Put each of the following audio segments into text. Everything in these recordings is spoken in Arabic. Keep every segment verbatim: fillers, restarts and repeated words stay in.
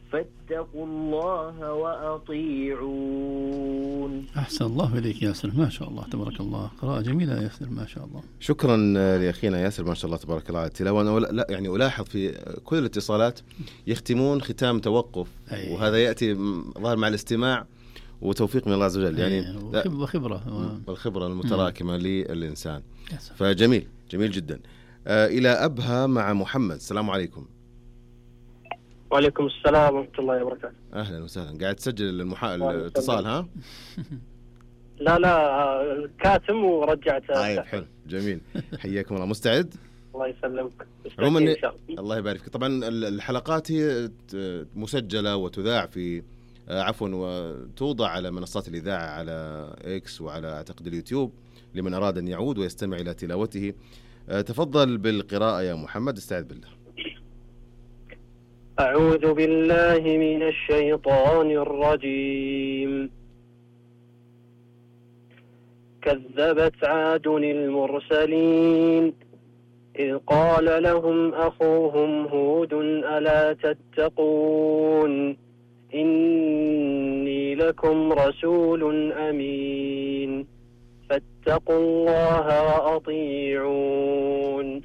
فاتقوا الله وأطيعون. أحسن الله إليك ياسر، ما شاء الله تبارك الله، قراءة جميلة يا ياسر ما شاء الله. شكرا لأخينا ياسر ما شاء الله تبارك الله على التلاوة. أنا لا يعني ألاحظ في كل الاتصالات يختمون ختام توقف، أيه. وهذا يأتي ظاهر مع الاستماع وتوفيق من الله عز وجل، يعني أيه. وخبرة والخبرة المتراكمة للإنسان. يس. فجميل جميل جدا. آه إلى أبها مع محمد. السلام عليكم. وعليكم السلام ورحمة الله وبركاته. أهلا وسهلا. قاعد تسجل المحا... الاتصال ها؟ لا لا كاتم ورجعت. طيب حلو جميل، حياكم الله. مستعد؟ الله يسلمك. عموما الله يبارك فيك. طبعا الحلقات هي مسجلة وتذاع في عفوا وتوضع على منصات الإذاعة على إكس وعلى أعتقد اليوتيوب لمن أراد أن يعود ويستمع إلى تلاوته. تفضل بالقراءة يا محمد، استعد بالله. أعوذ بالله من الشيطان الرجيم. كذبت عاد المرسلين إذ قال لهم أخوهم هود ألا تتقون إني لكم رسول أمين فاتقوا الله وأطيعون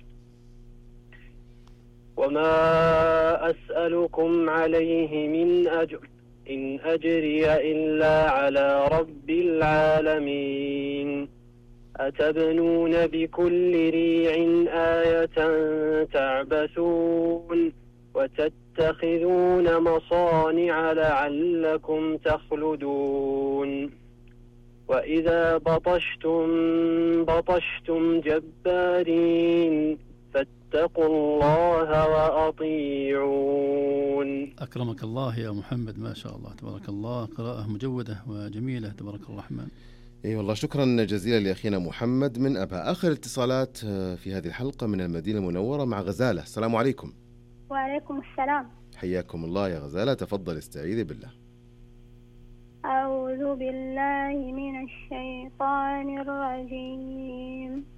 وما أسألكم عليه من أجر إن أجري إلا على رب العالمين أتبنون بكل ريع آية تعبثون وتتخذون مصانع لعلكم تخلدون وإذا بطشتم بطشتم جبارين فاتقوا الله وأطيعون. أكرمك الله يا محمد ما شاء الله تبارك الله، قراءة مجودة وجميلة تبارك الرحمن. اي والله شكرا جزيلا لاخينا محمد من ابها. اخر اتصالات في هذه الحلقه من المدينه المنوره مع غزاله. السلام عليكم. وعليكم السلام. حياكم الله يا غزاله، تفضل استعيذي بالله. أعوذ بالله من الشيطان الرجيم.